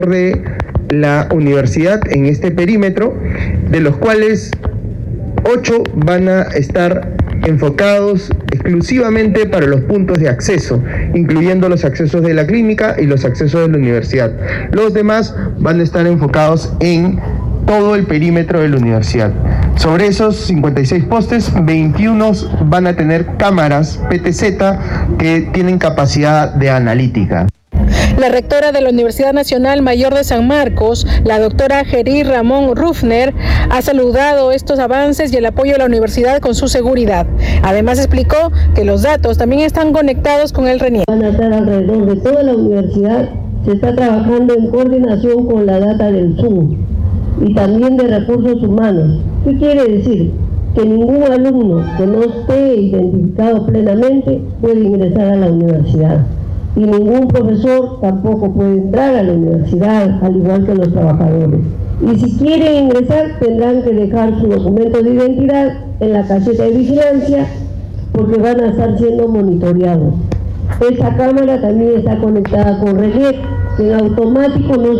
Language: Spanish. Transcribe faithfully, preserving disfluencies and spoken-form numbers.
de la universidad en este perímetro, de los cuales ocho van a estar enfocados exclusivamente para los puntos de acceso, incluyendo los accesos de la clínica y los accesos de la universidad. Los demás van a estar enfocados en todo el perímetro de la universidad. Sobre esos cincuenta y seis postes, veintiuno van a tener cámaras P T Z que tienen capacidad de analítica. La rectora de la Universidad Nacional Mayor de San Marcos, la doctora Geri Ramón Ruffner, ha saludado estos avances y el apoyo de la universidad con su seguridad. Además explicó que los datos también están conectados con el RENIEC. Van a estar alrededor de toda la universidad, se está trabajando en coordinación con la data del Zoom y también de recursos humanos. ¿Qué quiere decir? Que ningún alumno que no esté identificado plenamente puede ingresar a la universidad. Y ningún profesor tampoco puede entrar a la universidad, al igual que los trabajadores. Y si quieren ingresar, tendrán que dejar su documento de identidad en la caseta de vigilancia, porque van a estar siendo monitoreados. Esta cámara también está conectada con RENIEC, que en automático no